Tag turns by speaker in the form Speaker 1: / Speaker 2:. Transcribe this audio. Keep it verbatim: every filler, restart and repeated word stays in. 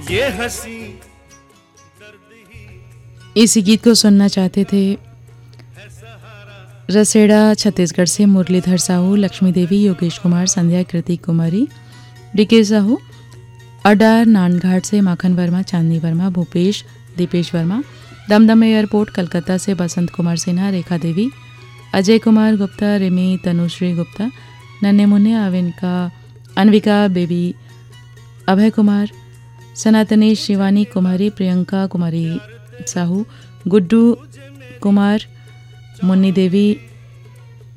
Speaker 1: ये हंसी।
Speaker 2: इसी गीत को सुनना चाहते थे रसेड़ा छत्तीसगढ़ से मुरलीधर साहू, लक्ष्मी देवी, योगेश कुमार, संध्या, कृतिक कुमारी, डीके साहू, अडार नानघाट से माखन वर्मा, चांदनी वर्मा, भूपेश, दीपेश वर्मा, दमदम एयरपोर्ट कलकत्ता से बसंत कुमार सिन्हा, रेखा देवी, अजय कुमार गुप्ता, रिमी, तनुश्री गुप्ता, नन्हे मुन्ने, अविनका अनविका बेबी, अभय कुमार, सनातनी, शिवानी कुमारी, प्रियंका कुमारी साहू, गुड्डू कुमार, मुन्नी देवी,